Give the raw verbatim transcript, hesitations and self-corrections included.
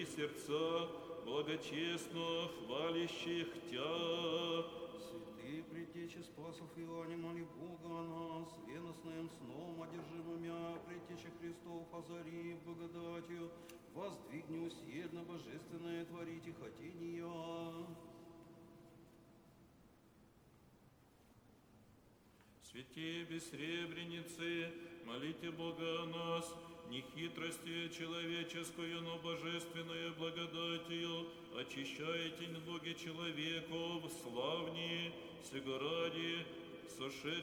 сердца, благочестно хвалящих Тя. Святые предтечи спасов Иоанне, моли Бога о нас, веносным сном одержимымя, предтечи Христов озари благодатью, воздвигни усердно божественное творите хотения. Святые бессребреницы, молите Бога о нас, не хитростью человеческую, но божественную благодатью, очищайте ноги человеков, славнее, сего ради, сошедшие